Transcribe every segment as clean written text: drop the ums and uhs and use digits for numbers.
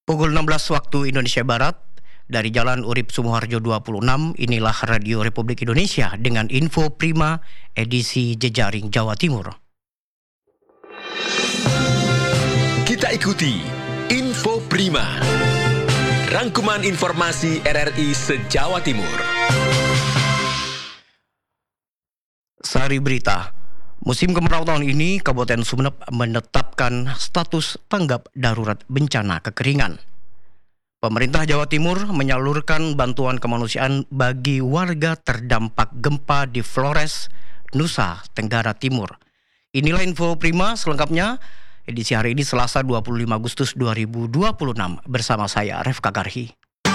Pukul 16 waktu Indonesia Barat, dari Jalan Urip Sumoharjo 26, inilah Radio Republik Indonesia dengan info prima edisi Jejaring Jawa Timur. Kita ikuti Info Prima, rangkuman informasi RRI se-Jawa Timur. Sari berita, musim kemarau tahun ini Kabupaten Sumeneb menetapkan status tanggap darurat bencana kekeringan. Pemerintah Jawa Timur menyalurkan bantuan kemanusiaan bagi warga terdampak gempa di Flores, Nusa Tenggara Timur. Inilah info prima selengkapnya edisi hari ini Selasa 25 Agustus 2026 bersama saya Refka Garhi.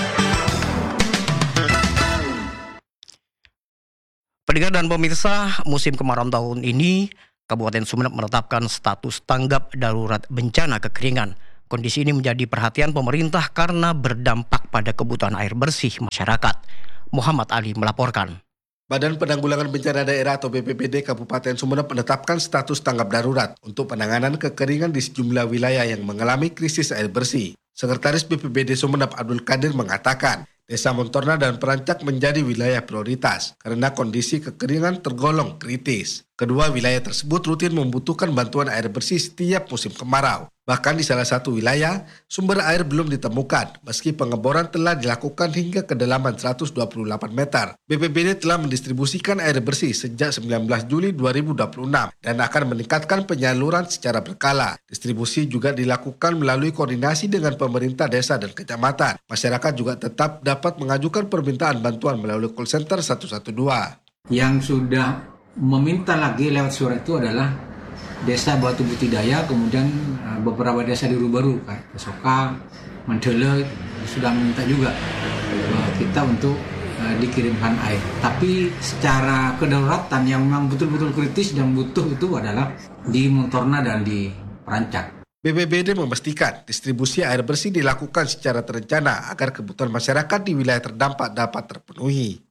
Pendengar dan pemirsa, musim kemarau tahun ini Kabupaten Sumeneb menetapkan status tanggap darurat bencana kekeringan. Kondisi ini menjadi perhatian pemerintah karena berdampak pada kebutuhan air bersih masyarakat. Muhammad Ali melaporkan. Badan Penanggulangan Bencana Daerah atau BPBD Kabupaten Sumeneb menetapkan status tanggap darurat untuk penanganan kekeringan di sejumlah wilayah yang mengalami krisis air bersih. Sekretaris BPBD Sumeneb Abdul Qadir mengatakan, Desa Montorna dan Perancak menjadi wilayah prioritas karena kondisi kekeringan tergolong kritis. Kedua wilayah tersebut rutin membutuhkan bantuan air bersih setiap musim kemarau. Bahkan di salah satu wilayah, sumber air belum ditemukan meski pengeboran telah dilakukan hingga kedalaman 128 meter. BPBD telah mendistribusikan air bersih sejak 19 Juli 2026 dan akan meningkatkan penyaluran secara berkala. Distribusi juga dilakukan melalui koordinasi dengan pemerintah desa dan kecamatan. Masyarakat juga tetap dapat mengajukan permintaan bantuan melalui call center 112. Yang sudah meminta lagi lewat surat itu adalah Desa Batu Butidaya, kemudian beberapa desa di Rubaru, kayak Pesoka, Mandele, sudah meminta juga kita untuk dikirimkan air. Tapi secara kedaulatan yang memang betul-betul kritis dan butuh itu adalah di Montorna dan di Perancak. BPBD memastikan distribusi air bersih dilakukan secara terencana agar kebutuhan masyarakat di wilayah terdampak dapat terpenuhi.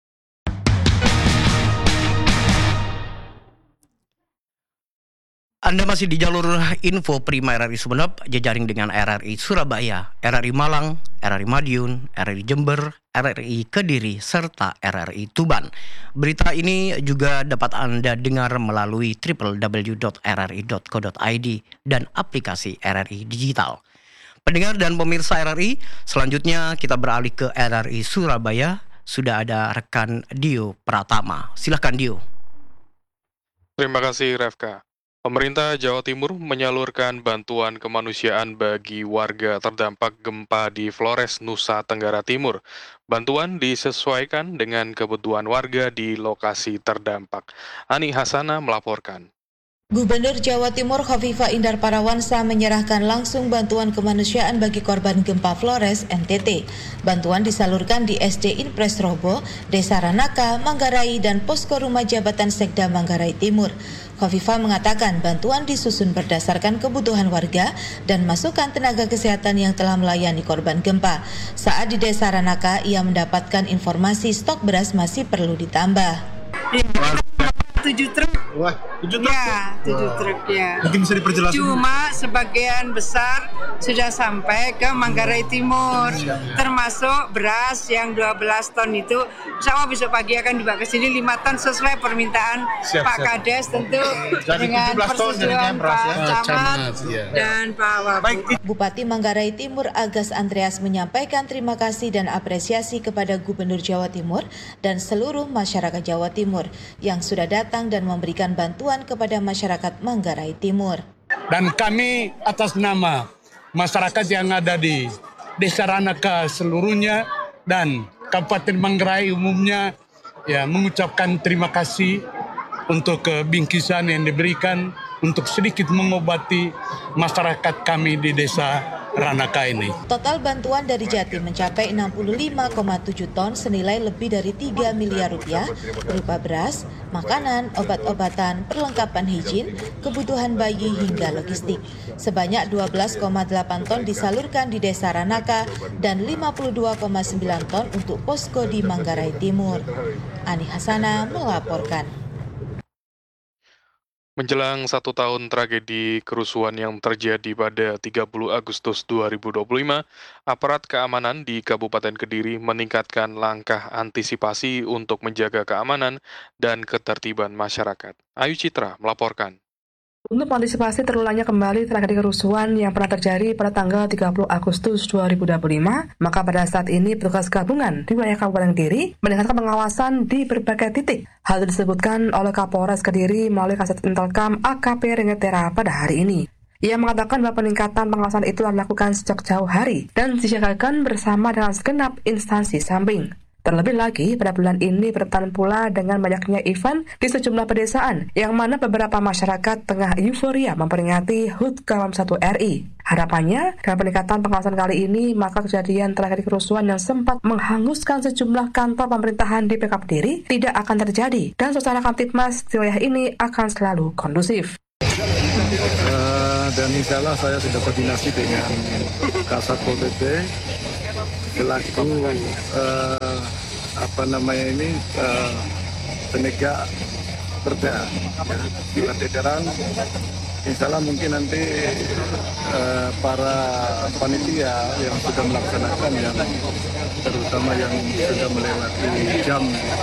Anda masih di jalur info prima RRI Sumeneb, jejaring dengan RRI Surabaya, RRI Malang, RRI Madiun, RRI Jember, RRI Kediri, serta RRI Tuban. Berita ini juga dapat Anda dengar melalui www.rri.co.id dan aplikasi RRI Digital. Pendengar dan pemirsa RRI, selanjutnya kita beralih ke RRI Surabaya. Sudah ada rekan Dio Pratama. Silakan Dio. Terima kasih Refka. Pemerintah Jawa Timur menyalurkan bantuan kemanusiaan bagi warga terdampak gempa di Flores, Nusa Tenggara Timur. Bantuan disesuaikan dengan kebutuhan warga di lokasi terdampak. Ani Hasana melaporkan. Gubernur Jawa Timur Khofifah Indar Parawansa menyerahkan langsung bantuan kemanusiaan bagi korban gempa Flores, NTT. Bantuan disalurkan di SD Impres Robo, Desa Ranaka, Manggarai, dan Posko Rumah Jabatan Sekda Manggarai Timur. Khofifah mengatakan bantuan disusun berdasarkan kebutuhan warga dan masukan tenaga kesehatan yang telah melayani korban gempa. Saat di Desa Ranaka, ia mendapatkan informasi stok beras masih perlu ditambah. 7 truk. Wah, 7 truk? Ya, 7 truk ya. Mungkin bisa diperjelas. Cuma sebagian besar sudah sampai ke Manggarai Timur. Termasuk beras yang 12 ton itu. Insya Allah besok pagi akan dibawa ke sini 5 ton sesuai permintaan Pak Kades tentu. Jadi dengan 17 ton persetujuan beras Pak ya. Camat dan Pak Wabub. Bupati Manggarai Timur Agus Andreas menyampaikan terima kasih dan apresiasi kepada Gubernur Jawa Timur dan seluruh masyarakat Jawa Timur yang sudah datang dan memberikan bantuan kepada masyarakat Manggarai Timur. Dan kami atas nama masyarakat yang ada di Desa Ranaka seluruhnya dan Kabupaten Manggarai umumnya mengucapkan terima kasih untuk bingkisan yang diberikan untuk sedikit mengobati masyarakat kami di Desa Ranaka ini. Total bantuan dari Jatim mencapai 65,7 ton senilai lebih dari 3 miliar rupiah berupa beras, makanan, obat-obatan, perlengkapan higien, kebutuhan bayi hingga logistik. Sebanyak 12,8 ton disalurkan di Desa Ranaka dan 52,9 ton untuk posko di Manggarai Timur. Ani Hasana melaporkan. Menjelang 1 tahun tragedi kerusuhan yang terjadi pada 30 Agustus 2025, aparat keamanan di Kabupaten Kediri meningkatkan langkah antisipasi untuk menjaga keamanan dan ketertiban masyarakat. Ayu Citra melaporkan. Untuk mengantisipasi terulangnya kembali tragedi kerusuhan yang pernah terjadi pada tanggal 30 Agustus 2025, maka pada saat ini petugas gabungan di wilayah Kabupaten Kediri meningkatkan pengawasan di berbagai titik. Hal itu disebutkan oleh Kapolres Kediri melalui Kasat Intelkam AKP Rengetera pada hari ini. Ia mengatakan bahwa peningkatan pengawasan itu telah dilakukan sejak jauh hari dan disiagakan bersama dengan segenap instansi samping. Terlebih lagi, pada bulan ini bertepatan pula dengan banyaknya event di sejumlah pedesaan, yang mana beberapa masyarakat tengah euforia memperingati HUT ke-1 RI. Harapannya, dengan peningkatan pengawasan kali ini, maka kejadian tragedi kerusuhan yang sempat menghanguskan sejumlah kantor pemerintahan di PK Kediri tidak akan terjadi, dan suasana Kamtibmas di wilayah ini akan selalu kondusif. Dan insya Allah saya sudah koordinasi dengan Kasatpol PP selaku penegak perda di Batederan. Insya Allah mungkin nanti para panitia yang sudah melaksanakan, yang terutama yang sudah melewati jam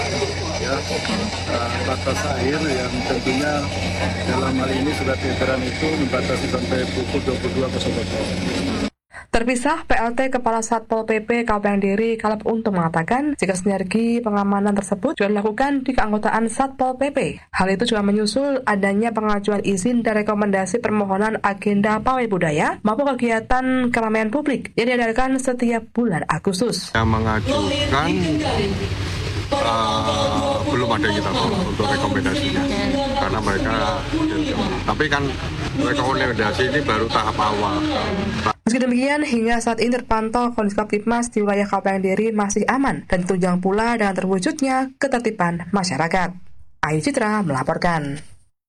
batas akhir, yang tentunya dalam hal ini surat edaran itu membatasi sampai pukul 22.00. Terpisah, PLT Kepala Satpol PP Kabupaten Kediri Kaleb Untung mengatakan jika sinergi pengamanan tersebut juga dilakukan di keanggotaan Satpol PP. Hal itu juga menyusul adanya pengajuan izin dan rekomendasi permohonan agenda pawai budaya maupun kegiatan keramaian publik yang diadakan setiap bulan Agustus. Yang mengajukan belum ada kita untuk rekomendasinya karena mereka, tapi kan rekomendasi ini baru tahap awal. Meski demikian, hingga saat ini terpantau kondisi Kamtibmas di wilayah Kabupaten Kediri masih aman dan ditunjang pula dengan terwujudnya ketertiban masyarakat. Ayu Citra melaporkan.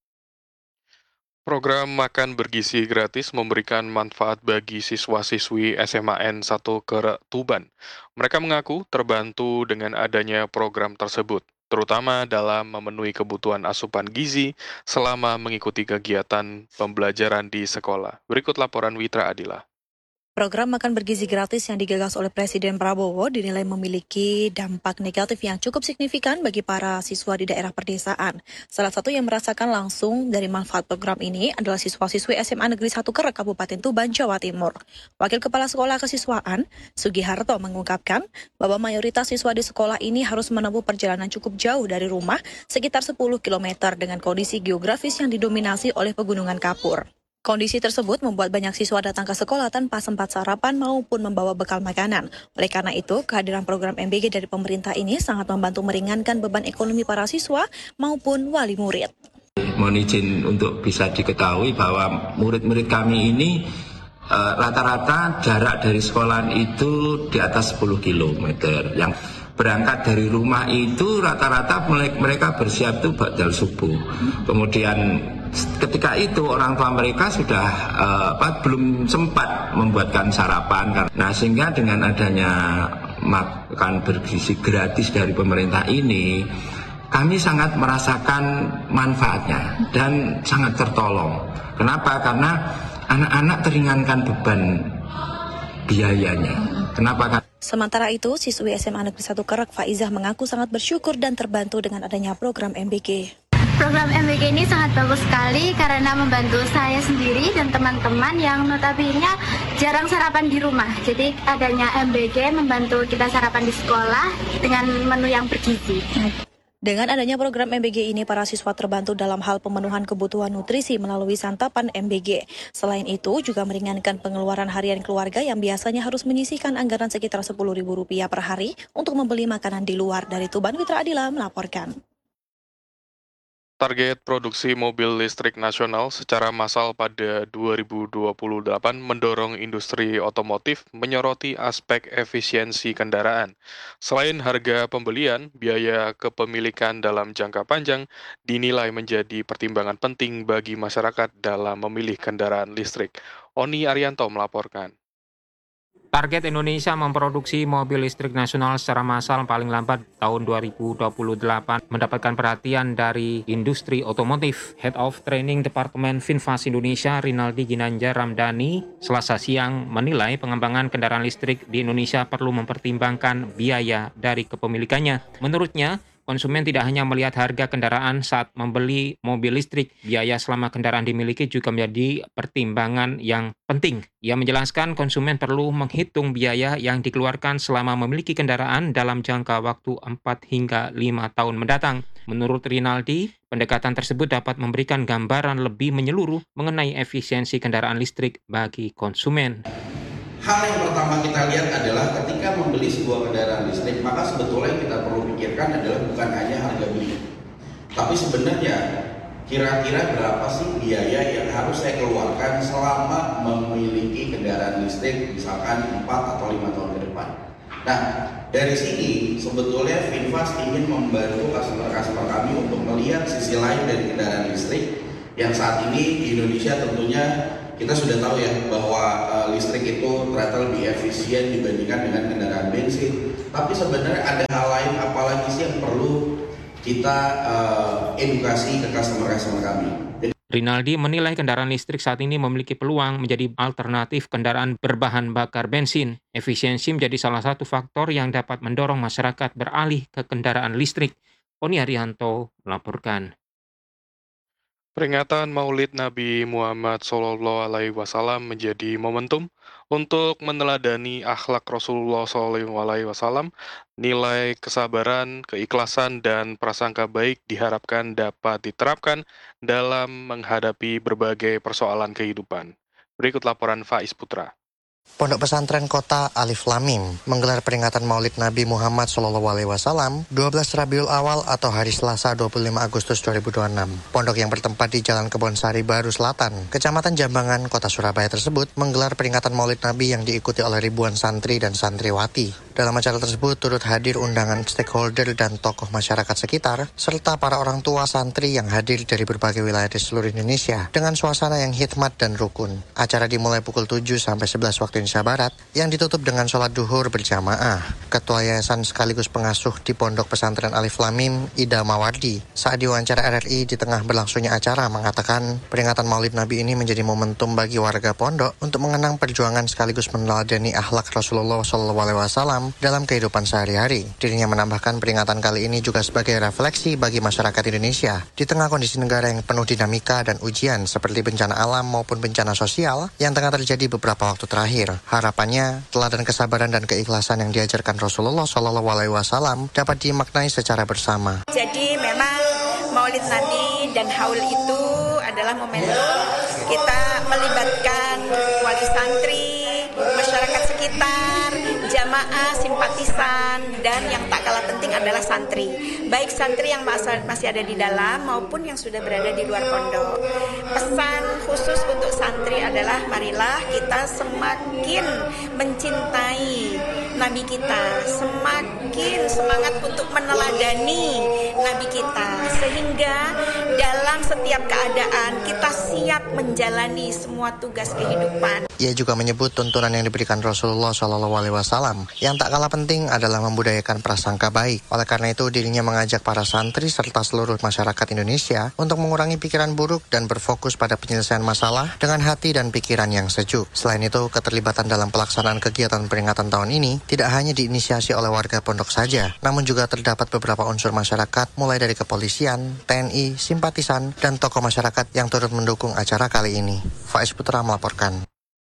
Program makan bergizi gratis memberikan manfaat bagi siswa-siswi SMAN 1 Tuban. Mereka mengaku terbantu dengan adanya program tersebut, terutama dalam memenuhi kebutuhan asupan gizi selama mengikuti kegiatan pembelajaran di sekolah. Berikut laporan Witra Adila. Program makan bergizi gratis yang digagas oleh Presiden Prabowo dinilai memiliki dampak negatif yang cukup signifikan bagi para siswa di daerah perdesaan. Salah satu yang merasakan langsung dari manfaat program ini adalah siswa-siswi SMA Negeri 1 Kerek, Kabupaten Tuban, Jawa Timur. Wakil Kepala Sekolah Kesiswaan, Sugiharto, mengungkapkan bahwa mayoritas siswa di sekolah ini harus menempuh perjalanan cukup jauh dari rumah, sekitar 10 km dengan kondisi geografis yang didominasi oleh pegunungan kapur. Kondisi tersebut membuat banyak siswa datang ke sekolah tanpa sempat sarapan maupun membawa bekal makanan. Oleh karena itu, kehadiran program MBG dari pemerintah ini sangat membantu meringankan beban ekonomi para siswa maupun wali murid. Mohon izin untuk bisa diketahui bahwa murid-murid kami ini rata-rata jarak dari sekolah itu di atas 10 km. Yang berangkat dari rumah itu rata-rata mereka bersiap itu ba'dal subuh. Kemudian ketika itu orang tua mereka sudah belum sempat membuatkan sarapan. Nah, sehingga dengan adanya makan bergizi gratis dari pemerintah ini, kami sangat merasakan manfaatnya dan sangat tertolong. Kenapa? Karena anak-anak teringankan beban biayanya. Kenapa? Sementara itu, siswi SMA Negeri 1 Kerek, Faizah, mengaku sangat bersyukur dan terbantu dengan adanya program MBG. Program MBG ini sangat bagus sekali karena membantu saya sendiri dan teman-teman yang notabene jarang sarapan di rumah. Jadi adanya MBG membantu kita sarapan di sekolah dengan menu yang bergizi. Dengan adanya program MBG ini, para siswa terbantu dalam hal pemenuhan kebutuhan nutrisi melalui santapan MBG. Selain itu, juga meringankan pengeluaran harian keluarga yang biasanya harus menyisihkan anggaran sekitar Rp10.000 per hari untuk membeli makanan di luar. Dari Tuban, Witra Adila melaporkan. Target produksi mobil listrik nasional secara massal pada 2028 mendorong industri otomotif menyoroti aspek efisiensi kendaraan. Selain harga pembelian, biaya kepemilikan dalam jangka panjang dinilai menjadi pertimbangan penting bagi masyarakat dalam memilih kendaraan listrik. Oni Arianto melaporkan. Target Indonesia memproduksi mobil listrik nasional secara massal paling lambat tahun 2028 mendapatkan perhatian dari industri otomotif. Head of Training Departemen Finfast Indonesia, Rinaldi Ginanjar Ramdhani, Selasa siang menilai pengembangan kendaraan listrik di Indonesia perlu mempertimbangkan biaya dari kepemilikannya. Menurutnya, konsumen tidak hanya melihat harga kendaraan saat membeli mobil listrik, biaya selama kendaraan dimiliki juga menjadi pertimbangan yang penting. Ia menjelaskan konsumen perlu menghitung biaya yang dikeluarkan selama memiliki kendaraan dalam jangka waktu 4 hingga 5 tahun mendatang. Menurut Rinaldi, pendekatan tersebut dapat memberikan gambaran lebih menyeluruh mengenai efisiensi kendaraan listrik bagi konsumen. Hal yang pertama kita lihat adalah ketika membeli sebuah kendaraan listrik, maka sebetulnya yang kita perlu pikirkan adalah bukan hanya harga beli, tapi sebenarnya kira-kira berapa sih biaya yang harus saya keluarkan selama memiliki kendaraan listrik misalkan 4 atau 5 tahun ke depan. Nah, dari sini sebetulnya Finfast ingin membantu customer-customer kami untuk melihat sisi lain dari kendaraan listrik yang saat ini di Indonesia tentunya kita sudah tahu ya bahwa listrik itu ternyata lebih efisien dibandingkan dengan kendaraan bensin. Tapi sebenarnya ada hal lain apalagi sih yang perlu kita edukasi ke customer-customer kami. Rinaldi menilai kendaraan listrik saat ini memiliki peluang menjadi alternatif kendaraan berbahan bakar bensin. Efisiensi menjadi salah satu faktor yang dapat mendorong masyarakat beralih ke kendaraan listrik. Oni Arianto melaporkan. Peringatan Maulid Nabi Muhammad SAW menjadi momentum untuk meneladani akhlak Rasulullah SAW. Nilai kesabaran, keikhlasan, dan prasangka baik diharapkan dapat diterapkan dalam menghadapi berbagai persoalan kehidupan. Berikut laporan Faiz Putra. Pondok Pesantren Kota Alif Lam Mim menggelar peringatan Maulid Nabi Muhammad SAW 12 Rabiul Awal atau hari Selasa 25 Agustus 2026. Pondok yang bertempat di Jalan Kebonsari Baru Selatan, Kecamatan Jambangan, Kota Surabaya tersebut menggelar peringatan Maulid Nabi yang diikuti oleh ribuan santri dan santriwati. Dalam acara tersebut turut hadir undangan stakeholder dan tokoh masyarakat sekitar, serta para orang tua santri yang hadir dari berbagai wilayah di seluruh Indonesia dengan suasana yang hikmat dan rukun. Acara dimulai pukul 7 sampai 11 waktu Indonesia Barat yang ditutup dengan sholat duhur berjamaah. Ketua Yayasan sekaligus pengasuh di Pondok Pesantren Alif Lam Mim, Ida Mawardi, saat diwawancara RRI di tengah berlangsungnya acara mengatakan peringatan Maulid Nabi ini menjadi momentum bagi warga pondok untuk mengenang perjuangan sekaligus meneladani akhlak Rasulullah SAW dalam kehidupan sehari-hari. Dirinya menambahkan peringatan kali ini juga sebagai refleksi bagi masyarakat Indonesia di tengah kondisi negara yang penuh dinamika dan ujian seperti bencana alam maupun bencana sosial yang tengah terjadi beberapa waktu terakhir. Harapannya, teladan kesabaran dan keikhlasan yang diajarkan Rasulullah SAW dapat dimaknai secara bersama. Jadi memang Maulid Nabi dan haul itu adalah momentum kita melibatkan wali santri, masyarakat sekitar, jamaah, simpatisan, dan yang tak kalah penting adalah santri. Baik santri yang masih ada di dalam maupun yang sudah berada di luar pondok. Pesan khusus untuk santri adalah marilah kita semakin mencintai Nabi kita, semakin semangat untuk meneladani Nabi kita, sehingga dalam setiap keadaan kita siap menjalani semua tugas kehidupan. Ia juga menyebut tuntunan yang diberikan Rasulullah SAW yang tak kalah penting adalah membudayakan prasangka baik. Oleh karena itu, dirinya mengajak para santri serta seluruh masyarakat Indonesia untuk mengurangi pikiran buruk dan berfokus pada penyelesaian masalah dengan hati dan pikiran yang sejuk. Selain itu, keterlibatan dalam pelaksanaan kegiatan peringatan tahun ini tidak hanya diinisiasi oleh warga pondok saja, namun juga terdapat beberapa unsur masyarakat mulai dari kepolisian, TNI, simpatisan, dan tokoh masyarakat yang turut mendukung acara kali ini. Faiz Putra melaporkan.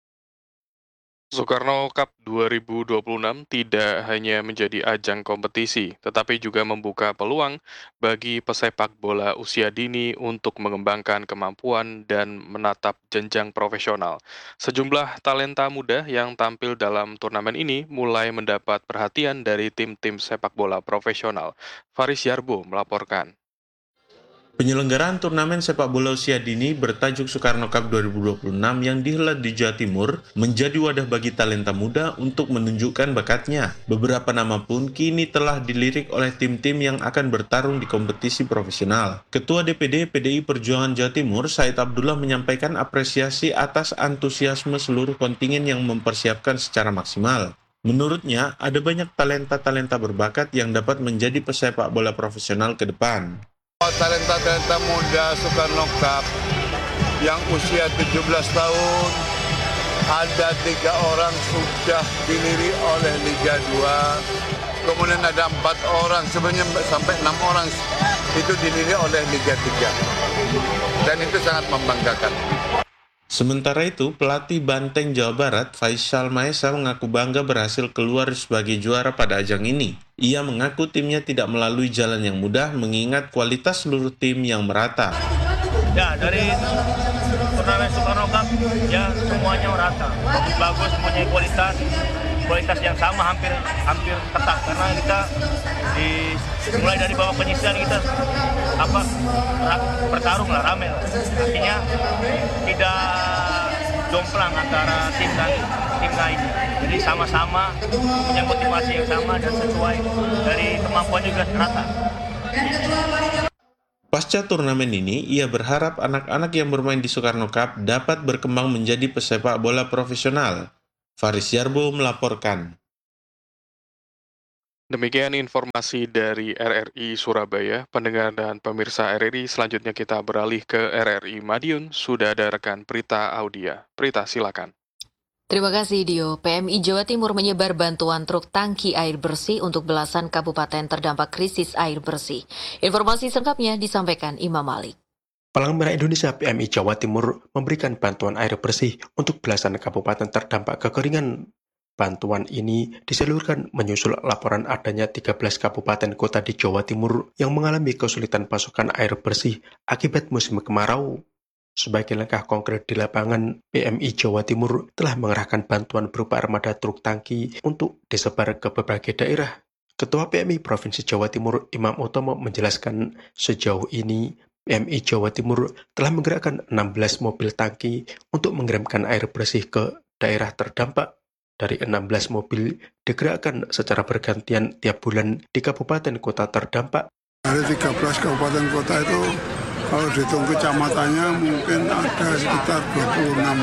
Soekarno Cup 2026 tidak hanya menjadi ajang kompetisi, tetapi juga membuka peluang bagi pesepak bola usia dini untuk mengembangkan kemampuan dan menatap jenjang profesional. Sejumlah talenta muda yang tampil dalam turnamen ini mulai mendapat perhatian dari tim-tim sepak bola profesional. Faris Yarbo melaporkan. Penyelenggaraan turnamen sepak bola usia dini bertajuk Soekarno Cup 2026 yang dihelat di Jawa Timur menjadi wadah bagi talenta muda untuk menunjukkan bakatnya. Beberapa nama pun kini telah dilirik oleh tim-tim yang akan bertarung di kompetisi profesional. Ketua DPD PDI Perjuangan Jawa Timur, Said Abdullah, menyampaikan apresiasi atas antusiasme seluruh kontingen yang mempersiapkan secara maksimal. Menurutnya, ada banyak talenta-talenta berbakat yang dapat menjadi pesepak bola profesional ke depan. Talenta-talenta muda Soekarno Cup yang usia 17 tahun, ada 3 orang sudah dilirik oleh Liga 2, kemudian ada 4 orang, sebenarnya sampai 6 orang itu dilirik oleh Liga 3, dan itu sangat membanggakan. Sementara itu, pelatih Banteng Jawa Barat, Faisal Maesa, mengaku bangga berhasil keluar sebagai juara pada ajang ini. Ia mengaku timnya tidak melalui jalan yang mudah mengingat kualitas seluruh tim yang merata. Ya, dari turnamen Soekarno Cup, ya semuanya merata. Bagus, punya kualitas yang sama, hampir ketat, karena kita mulai dari babak penyisihan kita bertarung lah, rame lah. Artinya tidak jomplang antara tim lain. Jadi sama-sama punya motivasi yang sama dan sesuai dari kemampuan juga rata. Pasca turnamen ini, ia berharap anak-anak yang bermain di Soekarno Cup dapat berkembang menjadi pesepak bola profesional. Faris Yarbo melaporkan. Demikian informasi dari RRI Surabaya. Pendengar dan pemirsa RRI, selanjutnya kita beralih ke RRI Madiun. Sudah ada rekan Prita Audia. Prita, silakan. Terima kasih, Dio. PMI Jawa Timur menyebar bantuan truk tangki air bersih untuk belasan kabupaten terdampak krisis air bersih. Informasi selengkapnya disampaikan Imam Malik. Palang Merah Indonesia PMI Jawa Timur memberikan bantuan air bersih untuk belasan kabupaten terdampak kekeringan. Bantuan ini disalurkan menyusul laporan adanya 13 kabupaten kota di Jawa Timur yang mengalami kesulitan pasokan air bersih akibat musim kemarau. Sebagai langkah konkret di lapangan, PMI Jawa Timur telah mengerahkan bantuan berupa armada truk tangki untuk disebar ke berbagai daerah. Ketua PMI Provinsi Jawa Timur Imam Utomo menjelaskan sejauh ini PMI Jawa Timur telah menggerakkan 16 mobil tangki untuk mengirimkan air bersih ke daerah terdampak. Dari 16 mobil digerakkan secara bergantian tiap bulan di kabupaten kota terdampak. Dari 13 kabupaten kota itu, kalau dihitung kecamatannya mungkin ada sekitar 26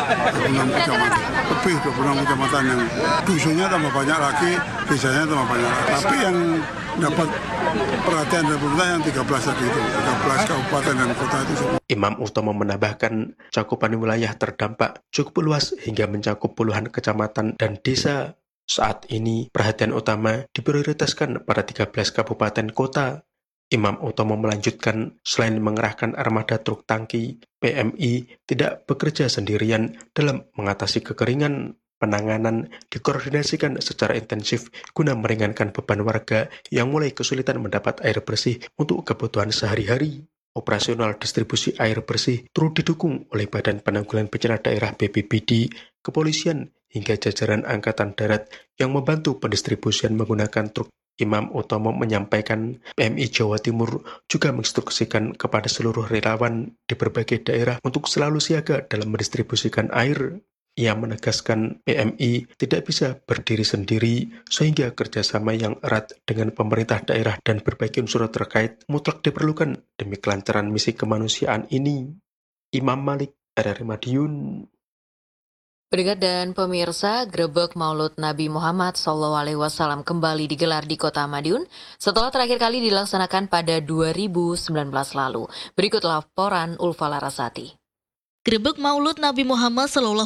kecamatan. Lebih 26 kecamatan yang dusunnya tambah banyak lagi, desanya tambah banyak lagi. Tapi yang dapat perhatian dari pemerintah yang 13 tadi itu, 13 kabupaten dan kota itu semua. Imam Utomo menambahkan cakupan wilayah terdampak cukup luas hingga mencakup puluhan kecamatan dan desa. Saat ini perhatian utama diprioritaskan pada 13 kabupaten kota. Imam Utomo melanjutkan, selain mengerahkan armada truk tangki, PMI tidak bekerja sendirian dalam mengatasi kekeringan. Penanganan dikoordinasikan secara intensif guna meringankan beban warga yang mulai kesulitan mendapat air bersih untuk kebutuhan sehari-hari. Operasional distribusi air bersih turut didukung oleh Badan Penanggulangan Bencana Daerah BPBD, kepolisian, hingga jajaran Angkatan Darat yang membantu pendistribusian menggunakan truk. Imam Utomo menyampaikan PMI Jawa Timur juga menginstruksikan kepada seluruh relawan di berbagai daerah untuk selalu siaga dalam mendistribusikan air. Ia menegaskan PMI tidak bisa berdiri sendiri sehingga kerjasama yang erat dengan pemerintah daerah dan berbagai unsur terkait mutlak diperlukan demi kelancaran misi kemanusiaan ini. Imam Malik, RRI Madiun. Pendengar dan pemirsa, grebek Maulud Nabi Muhammad SAW kembali digelar di Kota Madiun setelah terakhir kali dilaksanakan pada 2019 lalu. Berikut laporan Ulfa Larasati. Grebek Maulud Nabi Muhammad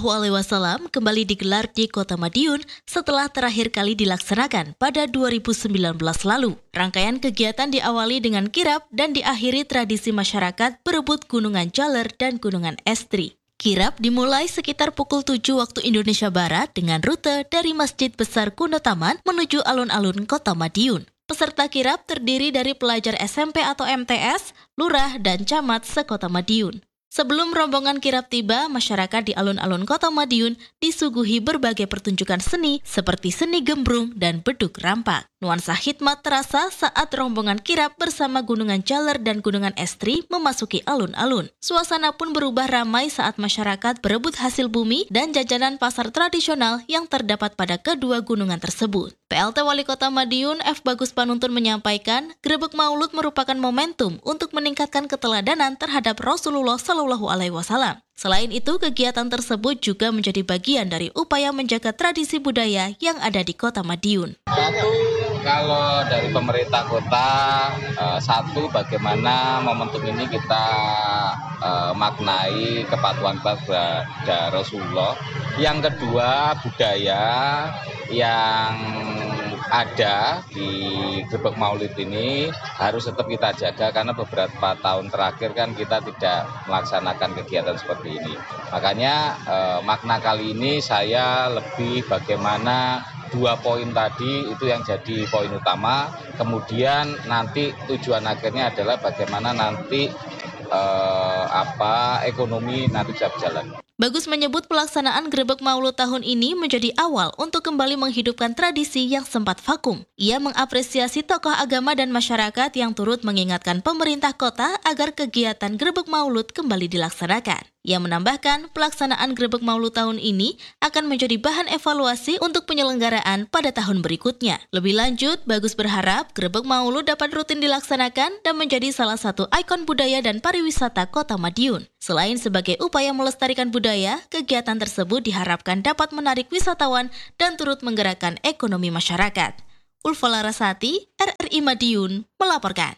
SAW kembali digelar di Kota Madiun setelah terakhir kali dilaksanakan pada 2019 lalu. Rangkaian kegiatan diawali dengan kirap dan diakhiri tradisi masyarakat berebut Gunungan Jaler dan Gunungan Estri. Kirap dimulai sekitar pukul 7 waktu Indonesia Barat dengan rute dari Masjid Besar Kuno Taman menuju alun-alun Kota Madiun. Peserta kirap terdiri dari pelajar SMP atau MTS, lurah, dan camat sekota Madiun. Sebelum rombongan kirap tiba, masyarakat di alun-alun Kota Madiun disuguhi berbagai pertunjukan seni seperti seni gembrung dan beduk rampak. Nuansa hikmat terasa saat rombongan kirap bersama Gunungan Jaler dan Gunungan Estri memasuki alun-alun. Suasana pun berubah ramai saat masyarakat berebut hasil bumi dan jajanan pasar tradisional yang terdapat pada kedua gunungan tersebut. PLT Wali Kota Madiun F. Bagus Panuntun menyampaikan, Grebek Maulud merupakan momentum untuk meningkatkan keteladanan terhadap Rasulullah Shallallahu Alaihi Wasallam. Selain itu, kegiatan tersebut juga menjadi bagian dari upaya menjaga tradisi budaya yang ada di Kota Madiun. Kalau dari pemerintah kota, satu bagaimana momentum ini kita maknai kepatuhan kepada Rasulullah. Yang kedua, budaya yang ada di Grebek Maulid ini harus tetap kita jaga karena beberapa tahun terakhir kan kita tidak melaksanakan kegiatan seperti ini. Makanya makna kali ini saya lebih bagaimana 2 poin tadi itu yang jadi poin utama. Kemudian nanti tujuan akhirnya adalah bagaimana nanti ekonomi nanti bisa berjalan. Bagus menyebut pelaksanaan Grebek Maulud tahun ini menjadi awal untuk kembali menghidupkan tradisi yang sempat vakum. Ia mengapresiasi tokoh agama dan masyarakat yang turut mengingatkan pemerintah kota agar kegiatan Grebek Maulud kembali dilaksanakan. Ia menambahkan pelaksanaan Grebek Maulud tahun ini akan menjadi bahan evaluasi untuk penyelenggaraan pada tahun berikutnya. Lebih lanjut, Bagus berharap Grebek Maulud dapat rutin dilaksanakan dan menjadi salah satu ikon budaya dan pariwisata Kota Madiun. Selain sebagai upaya melestarikan budaya, kegiatan tersebut diharapkan dapat menarik wisatawan dan turut menggerakkan ekonomi masyarakat. Ulfa Larasati, RRI Madiun, melaporkan.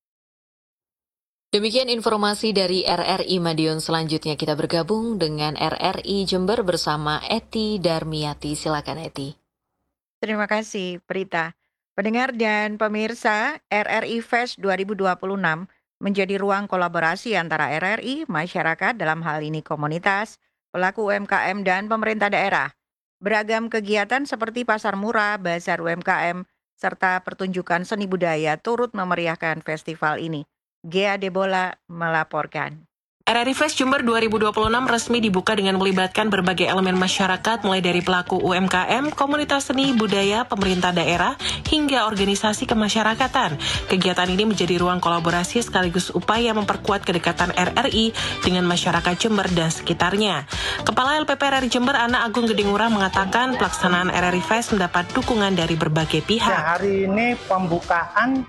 Demikian informasi dari RRI Madiun. Selanjutnya kita bergabung dengan RRI Jember bersama Eti Darmiati. Silakan Eti. Terima kasih Prita. Pendengar dan pemirsa, RRI Fest 2026 menjadi ruang kolaborasi antara RRI, masyarakat dalam hal ini komunitas, pelaku UMKM dan pemerintah daerah. Beragam kegiatan seperti pasar murah, bazar UMKM, serta pertunjukan seni budaya turut memeriahkan festival ini. Gea Debola melaporkan. RRI Fest Jember 2026 resmi dibuka dengan melibatkan berbagai elemen masyarakat mulai dari pelaku UMKM, komunitas seni, budaya, pemerintah daerah, hingga organisasi kemasyarakatan. Kegiatan ini menjadi ruang kolaborasi sekaligus upaya memperkuat kedekatan RRI dengan masyarakat Jember dan sekitarnya. Kepala LPP RRI Jember Ana Agung Gedingurah mengatakan pelaksanaan RRI Fest mendapat dukungan dari berbagai pihak. Ya, hari ini pembukaan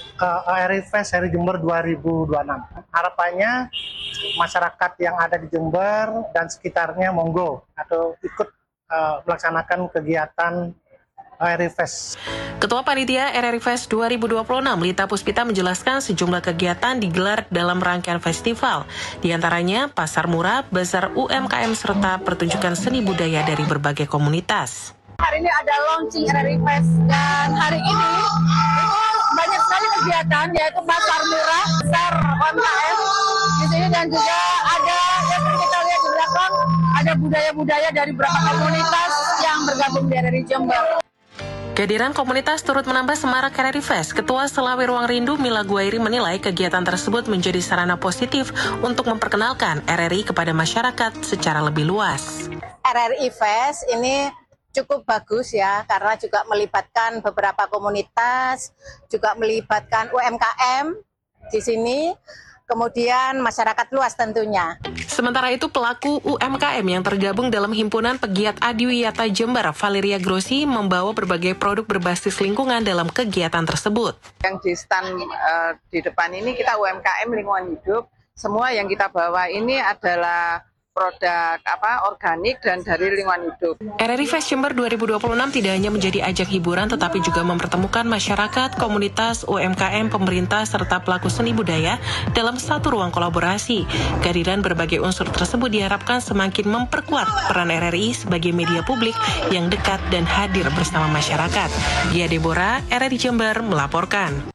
RRI Fest RRI Jember 2026. Harapannya masyarakat yang ada di Jember dan sekitarnya monggo atau ikut melaksanakan kegiatan RRI Fest. Ketua Panitia RRI Fest 2026, Lita Puspita menjelaskan sejumlah kegiatan digelar dalam rangkaian festival. Di antaranya pasar murah, bazar UMKM, serta pertunjukan seni budaya dari berbagai komunitas. Hari ini ada launching RRI Fest dan hari ini banyak sekali kegiatan yaitu pasar murah, pasar UMKM di sini dan juga ada yang kita lihat di belakang ada budaya-budaya dari beberapa komunitas yang bergabung di RRI Jember. Kehadiran komunitas turut menambah semarak RRI Fest. Ketua Selawi Ruang Rindu Mila Guairi menilai kegiatan tersebut menjadi sarana positif untuk memperkenalkan RRI kepada masyarakat secara lebih luas. RRI Fest ini cukup bagus ya, karena juga melibatkan beberapa komunitas, juga melibatkan UMKM di sini, kemudian masyarakat luas tentunya. Sementara itu pelaku UMKM yang tergabung dalam Himpunan Pegiat Adiwiyata Jember, Valeria Grossi, membawa berbagai produk berbasis lingkungan dalam kegiatan tersebut. Yang di stand di depan ini kita UMKM lingkungan hidup, semua yang kita bawa ini adalah produk organik dan dari lingkungan hidup. RRI Fest Jember 2026 tidak hanya menjadi ajang hiburan tetapi juga mempertemukan masyarakat, komunitas, UMKM, pemerintah, serta pelaku seni budaya dalam satu ruang kolaborasi. Kehadiran berbagai unsur tersebut diharapkan semakin memperkuat peran RRI sebagai media publik yang dekat dan hadir bersama masyarakat. Gia Deborah, RRI Jember melaporkan.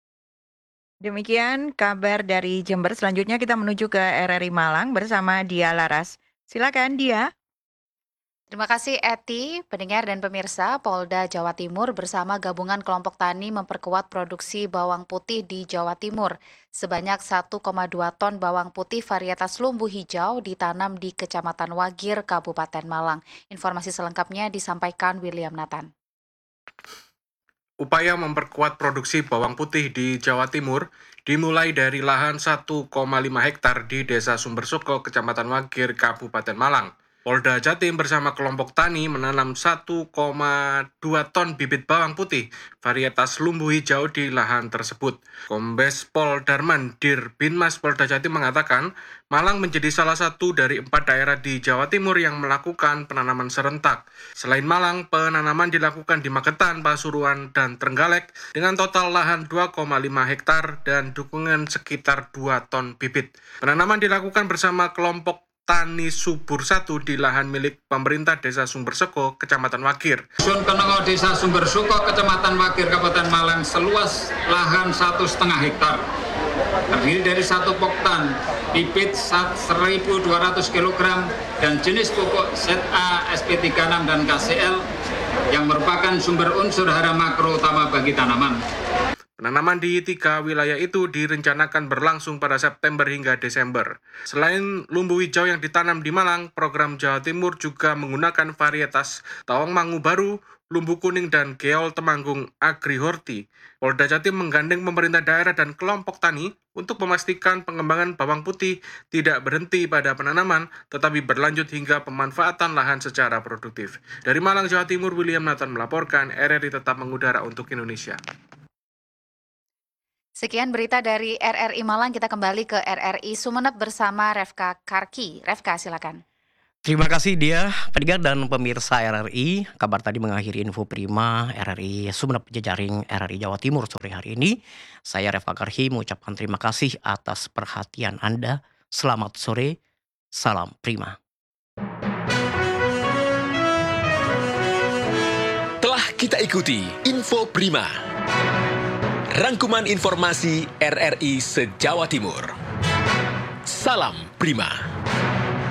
Demikian kabar dari Jember. Selanjutnya kita menuju ke RRI Malang bersama Dia Laras. Silakan Dia. Terima kasih Eti, pendengar dan pemirsa. Polda Jawa Timur bersama gabungan kelompok tani memperkuat produksi bawang putih di Jawa Timur. Sebanyak 1,2 ton bawang putih varietas lumbu hijau ditanam di Kecamatan Wagir, Kabupaten Malang. Informasi selengkapnya disampaikan William Nathan. Upaya memperkuat produksi bawang putih di Jawa Timur dimulai dari lahan 1,5 hektar di Desa Sumbersoko, Kecamatan Wagir, Kabupaten Malang. Polda Jatim bersama kelompok tani menanam 1,2 ton bibit bawang putih varietas lumbu hijau di lahan tersebut. Kombes Pol Darman Dir Binmas Polda Jatim mengatakan, Malang menjadi salah satu dari 4 daerah di Jawa Timur yang melakukan penanaman serentak. Selain Malang, penanaman dilakukan di Magetan, Pasuruan, dan Trenggalek dengan total lahan 2,5 hektar dan dukungan sekitar 2 ton bibit. Penanaman dilakukan bersama kelompok Tani Subur 1 di lahan milik pemerintah Desa Sumbersoko, Kecamatan Wagir. Dusun Kenongo, Desa Sumbersoko, Kecamatan Wagir, Kabupaten Malang, seluas lahan 1,5 hektar. Terdiri dari 1 poktan, bibit 1.200 kg, dan jenis pupuk ZA, SP36, dan KCL yang merupakan sumber unsur hara makro utama bagi tanaman. Penanaman di 3 wilayah itu direncanakan berlangsung pada September hingga Desember. Selain lumbu hijau yang ditanam di Malang, program Jawa Timur juga menggunakan varietas Tawang Mangu Baru, lumbu kuning, dan geol Temanggung Agri Horti. Polda Jatim menggandeng pemerintah daerah dan kelompok tani untuk memastikan pengembangan bawang putih tidak berhenti pada penanaman, tetapi berlanjut hingga pemanfaatan lahan secara produktif. Dari Malang, Jawa Timur, William Nathan melaporkan, RRI tetap mengudara untuk Indonesia. Sekian berita dari RRI Malang, kita kembali ke RRI Sumeneb bersama Refka Karki. Refka, silakan. Terima kasih dia, pendengar dan pemirsa RRI. Kabar tadi mengakhiri info prima RRI Sumeneb jejaring RRI Jawa Timur sore hari ini. Saya Refka Karki mengucapkan terima kasih atas perhatian Anda. Selamat sore, salam prima. Telah kita ikuti info prima. Rangkuman informasi RRI se-Jawa Timur. Salam Prima.